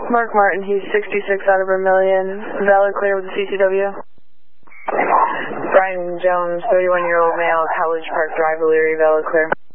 Mark Martin, he's 66 out of Vermilion. Valid clear with the CCW. Brian Jones, 31-year-old male, College Park Drive, Elyria, valid clear.